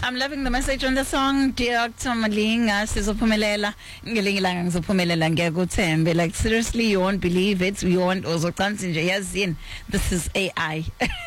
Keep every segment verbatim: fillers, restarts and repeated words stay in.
I'm loving the message on the song. Dear Malinga, sizophumelela ngelinye ilanga ngizophumelela ngiyakuthembe. Like seriously, you won't believe it. You won't also nje yazini. This is A I.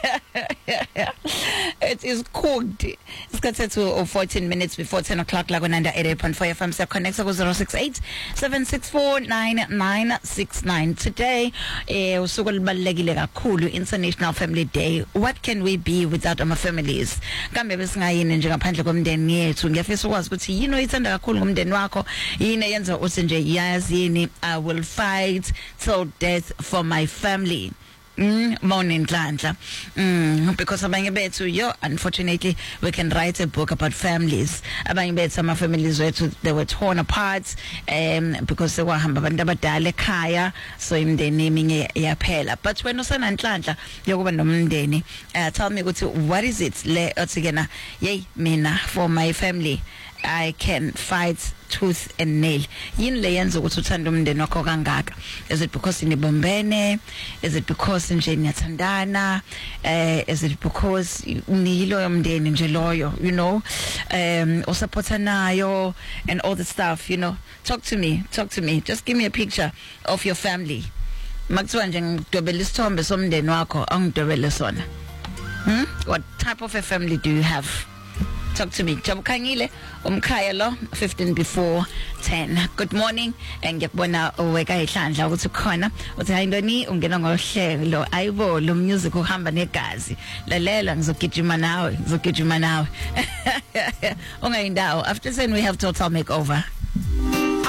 It is cooked. It's got to fourteen minutes before ten o'clock. Like on eighty-eight point four F M. So connect to zero six eight seven six four nine nine six nine. Today, eh, usuku olubalulekile kakhulu, International Family Day. What can we be without our families? Kambe besingayini nje ngaphandle komndeni yethu. Ngiyafisa ukwazi ukuthi yini oyithanda kakhulu ngomndeni wakho, yini eyenza uthi nje yazini I will fight till death for my family. Mm, morning Ndlandla. Mm, because abanye bethu yo unfortunately we can write a book about families. Abanye bethu ama families wethu they were torn apart um because they were hamba abantu abadala ekhaya, so imndeni eminye yaphela. But when usana Ndlandla yokuba nomndeni, uh, tell me ukuthi what is it le othikena yey mina for my family I can fight tooth and nail. Yini le yenza ukuthi uthanda umndeni wakho kangaka? Is it because nibombene? Is it because nje niyathandana? Uh, is it because niyilo yomndeni nje loyo, you know? Um usupporta nayo and all the stuff, you know? Talk to me, talk to me. Just give me a picture of your family. Makuthiwa nje ngidwebela isithombe somndeni wakho, angidwebele sona. Hmm? What type of a family do you have? Talk to me. Jabukhanyile umkhaya lo fifteen before ten. Good morning and ngiyabona oweka ihlandla ukuthi khona uthi hayindoni ungena ngohlelo ayibo lo music uhamba negazi lalela ngizogijima nawe ngizogijima nawe ungayindawo. After ten we have total makeover.